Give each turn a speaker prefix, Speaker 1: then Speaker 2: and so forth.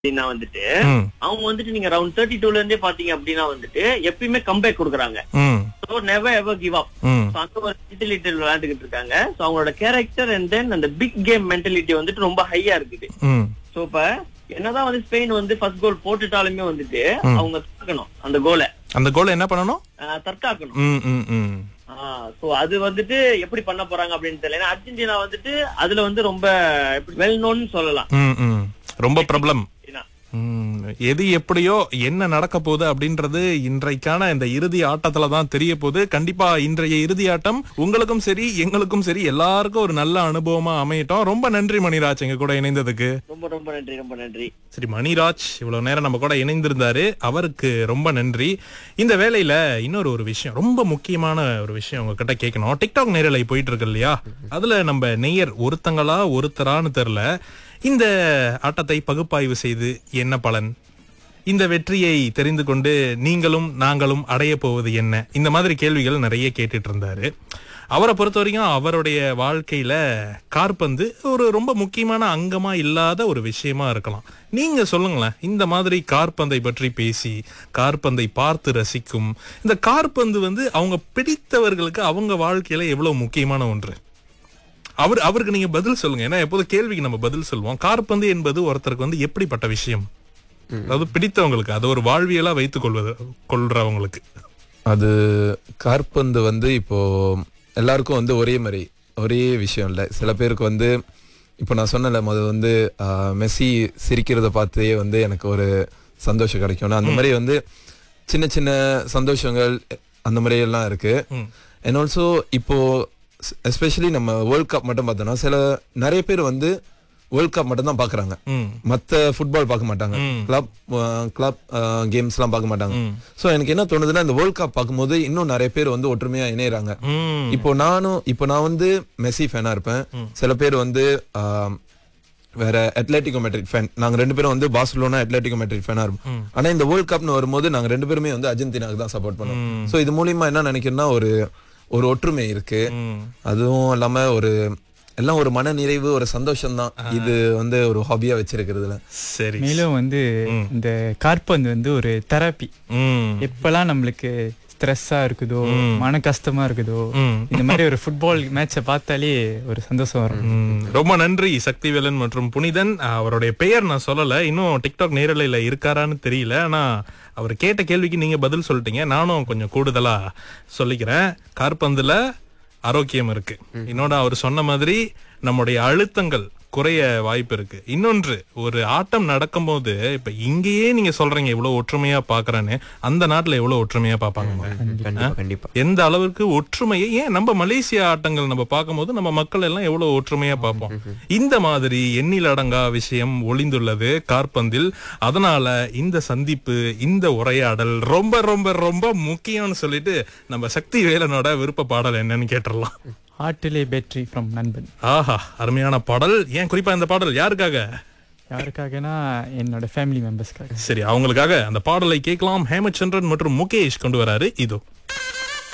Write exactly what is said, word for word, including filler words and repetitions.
Speaker 1: அப்படின்னா வந்துட்டு அவங்க வந்துட்டு நீங்க ரவுண்ட் தேர்ட்டி டூல இருந்தே பாத்தீங்க அப்படின்னா வந்துட்டு எப்பயுமே கம்பேக் கொடுக்குறாங்க. So never ever give up. அந்த ஒரு மென்டாலிட்டி விளையாண்டுகிட்டு இருக்காங்க. சோ அவங்களோட கேரக்டர் அண்ட் தென் அந்த பிக் கேம் மென்டாலிட்டி வந்துட்டு ரொம்ப ஹையா இருக்குது. சோ இப்ப என்னதான் வந்து ஸ்பெயின் வந்து ஃபர்ஸ்ட் கோல் போட்டுட்டாலுமே வந்துட்டு அவங்க தற்காக்கணும் அந்த கோலை.
Speaker 2: அந்த கோலை என்ன பண்ணணும்?
Speaker 1: தற்காக்கணும். சோ அது வந்துட்டு எப்படி பண்ண போறாங்க அப்படின்னு தெரியல. ஏன்னா அர்ஜென்டினா வந்துட்டு அதுல வந்து ரொம்ப வெல் நோன்னு சொல்லலாம்.
Speaker 2: ரொம்ப பிரபலம். எது எப்படியோ என்ன நடக்க போகுது அப்படின்றது இன்றைக்கான இந்த இறுதி ஆட்டத்துல தான் தெரிய போகுது. கண்டிப்பா இன்றைய இறுதி ஆட்டம் உங்களுக்கும் சரி எங்களுக்கும் சரி எல்லாருக்கும் ஒரு நல்ல அனுபவமா அமையட்டும். ரொம்ப நன்றி மணிராஜ் எங்க கூட இணைந்ததுக்கு.
Speaker 1: ரொம்ப ரொம்ப நன்றி ரொம்ப நன்றி.
Speaker 2: சரி, மணிராஜ் இவ்வளவு நேரம் நம்ம கூட இணைந்திருந்தாரு, அவருக்கு ரொம்ப நன்றி. இந்த வேளையில இன்னொரு ஒரு விஷயம், ரொம்ப முக்கியமான ஒரு விஷயம் உங்ககிட்ட கேட்கணும். டிக்டாக் நேரலை போயிட்டு இருக்கு இல்லையா, அதுல நம்ம நேயர் ஒருத்தங்களா ஒருத்தரான்னு தெரியல இந்த ஆட்டத்தை பகுப்பாய்வு செய்து என்ன பலன், இந்த வெற்றியை தெரிந்து கொண்டு நீங்களும் நாங்களும் அடைய போவது என்ன, இந்த மாதிரி கேள்விகள் நிறைய கேட்டுட்டு இருந்தாரு. அவரை பொறுத்த வரைக்கும் அவருடைய வாழ்க்கையில காற்பந்து ஒரு ரொம்ப முக்கியமான அங்கமா இல்லாத ஒரு விஷயமா இருக்கலாம். நீங்க சொல்லுங்களேன், இந்த மாதிரி காற்பந்தை பற்றி பேசி காற்பந்தை பார்த்து ரசிக்கும் இந்த காற்பந்து வந்து அவங்க பிடித்தவர்களுக்கு அவங்க வாழ்க்கையில எவ்வளவு முக்கியமான ஒன்று, அவர் அவருக்கு நீங்க பதில் சொல்லுங்க. ஏன்னா எப்போது கேள்விக்கு நம்ம பதில் சொல்லுவோம். காற்பந்து என்பது ஒருத்தருக்கு வந்து எப்படிப்பட்ட விஷயம், அதாவது பிடித்தவங்களுக்கு, அது ஒரு வாழ்வியலா வைத்துக் கொள்வது கொள்றவங்களுக்கு.
Speaker 3: அது காற்பந்து வந்து இப்போ எல்லாருக்கும் வந்து ஒரே மாதிரி ஒரே விஷயம் இல்லை. சில பேருக்கு வந்து இப்போ நான் சொன்னல முதல் வந்து மெஸ்ஸி சிரிக்கிறத பார்த்தே வந்து எனக்கு ஒரு சந்தோஷம் கிடைக்கும். அந்த மாதிரி வந்து சின்ன சின்ன சந்தோஷங்கள் அந்த மாதிரி எல்லாம் இருக்கு. அண்ட் ஆல்சோ இப்போ எஸ்பெஷலி நம்ம வேர்ல்ட் கப் மட்டும் பார்த்தோம்னா சில நிறைய பேர் வந்து வேர்ல்ட் கப் மட்டும் தான் பாக்குறாங்க, மத்த ஃபுட்பால் பார்க்க மாட்டாங்க, கிளப் கிளப் கேம்ஸ் எல்லாம் பார்க்க மாட்டாங்க. சோ எனக்கு என்ன தோணுதுன்னா இந்த வேர்ல்ட் கப் பார்க்கும்போது இன்னும் நிறைய பேர் வந்து ஒற்றுமையா இணையறாங்க. இப்போ நானும் இப்போ நான் வந்து மெஸ்ஸி ஃபேனா இருப்பேன், சில பேர் வந்து வேற அத்லெட்டிகோ மேட்ரிட் ஃபேன், நாங்க ரெண்டு பேரும் வந்து பார்சிலோனா அத்லெட்டிகோ மேட்ரிட் ஃபேனா இருப்போம். ஆனா இந்த வேர்ல்ட் கப்னு வரும்போது நாங்க ரெண்டு பேருமே வந்து அர்ஜென்டினாக்கு தான் சப்போர்ட் பண்ணுவோம். சோ இது மூலியமா என்ன நினைக்கிறேன்னா ஒரு ஒரு ஒற்றுமை இருக்கு. அதுவும் இல்லாம ஒரு எல்லாம் ஒரு மன நிறைவு, ஒரு சந்தோஷம் தான் இது வந்து ஒரு ஹாபியா வச்சிருக்கிறதுல.
Speaker 4: சரி, மேலும் வந்து இந்த காற்பந்து வந்து ஒரு தெரப்பி. எப்பெல்லாம் நம்மளுக்கு ஸ்ட்ரெஸ்ஸா இருக்குதோ, மன கஷ்டமா இருக்குதோ, இந்த மாதிரி ஒரு ஃபுட்பால் மேட்சை பார்த்தாலே ஒரு சந்தோஷம் வரும்.
Speaker 2: ரொம்ப நன்றி சக்திவேலன் மற்றும் புனிதன். அவருடைய பெயர் நான் சொல்லல, இன்னும் டிக்டாக் நேரலையில இருக்காரான்னு தெரியல. ஆனா அவர் கேட்ட கேள்விக்கு நீங்க பதில் சொல்லிட்டீங்க. நானும் கொஞ்சம் கூடுதலா சொல்லிக்கிறேன். காற்பந்துல ஆரோக்கியம் இருக்கு. இன்னொன்னு அவர் சொன்ன மாதிரி நம்முடைய அழுத்தங்கள் குறைய வாய்ப்பு இருக்கு. இன்னொன்று, ஒரு ஆட்டம் நடக்கும் போது இப்ப இங்கேயே நீங்க சொல்றீங்க இவ்வளவு ஒற்றுமையா பாக்குறேன்னு, அந்த நாட்டுல எவ்வளவு ஒற்றுமையா பாப்பாங்க. எந்த அளவுக்கு ஒற்றுமையை, ஏன் நம்ம மலேசியா ஆட்டங்கள் நம்ம பார்க்கும் போது நம்ம மக்கள் எல்லாம் எவ்வளவு ஒற்றுமையா பார்ப்போம். இந்த மாதிரி எண்ணில் அடங்கா விஷயம் ஒளிந்துள்ளது காற்பந்தில். அதனால இந்த சந்திப்பு, இந்த உரையாடல் ரொம்ப ரொம்ப ரொம்ப முக்கியம்னு சொல்லிட்டு நம்ம சக்தி வேலனோட விருப்ப பாடல் என்னன்னு கேட்டுடலாம்.
Speaker 4: ஆட்டிலே பேட்டரி ஃப்ரம் நண்பன்.
Speaker 2: ஆஹா, அருமையான பாடல். ஏன் குறிப்பா இந்த பாடல் யாருக்காக?
Speaker 4: யாருக்காகனா என்னோட ஃபேமிலி மெம்பர்ஸ்க்காக.
Speaker 2: சரி, அவங்களுக்காக அந்த பாடலை கேட்கலாம். ஹேமச்சந்திரன் மற்றும் முகேஷ் கொண்டு வராரு. இதோ